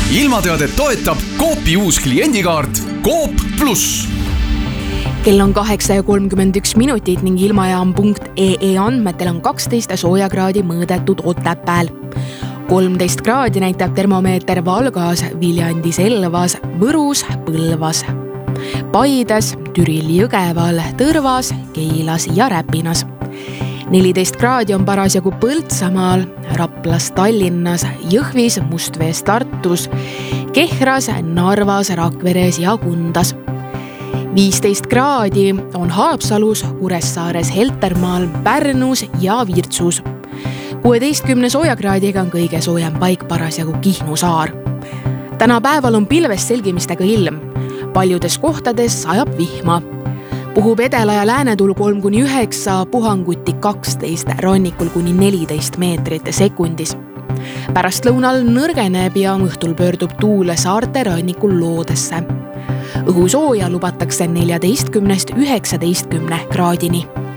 ilmateadet toetab Coopi uus kliendikaart Coop Plus. Kell on 8:31 ning ilmajaam.ee andmetel on 12 soojakraadi mõõdetud Otepääl. 13 kraadi näitab termomeeter Valgas, Viljandis, Elvas, Võrus, Põlvas, Paides, Türil, Jõgeval, Tõrvas, Keilas ja Räpinas. 14 kraadi on parasjagu Põltsamaal, Raplas, Tallinnas, Jõhvis, Mustvees, Tartus, Kehras, Narvas, Rakveres ja Kundas. 15 kraadi on Haapsalus, Kuressaares, Heltermaal, Pärnus ja Virtsus. 16 soojakraadiga on kõige soojem paik parasjagu Kihnu saar. Täna päeval on pilvest selgimistega ilm. Paljudes kohtades sajab vihma. Puhub edela- ja läänetuul 3-9, puhanguti 12, rannikul kuni 14 meetrit sekundis. Pärast lõunal nõrgeneb ja õhtul pöördub tuule saarte rannikul loodesse. Õhusooja lubatakse 14-19 kraadini.